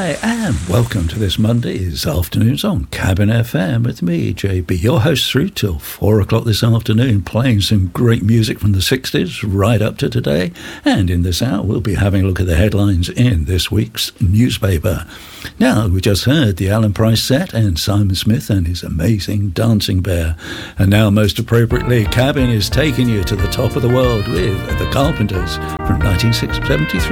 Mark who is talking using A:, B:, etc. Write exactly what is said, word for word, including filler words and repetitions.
A: Hi, and welcome to this Monday's afternoons on Cabin F M with me, J B, your host through till four o'clock this afternoon, playing some great music from the sixties right up to today. And in this hour, we'll be having a look at the headlines in this week's newspaper. Now, we just heard the Alan Price set and Simon Smith and his amazing Dancing Bear. And now, most appropriately, Cabin is taking you to the top of the world with The Carpenters from nineteen seventy-three.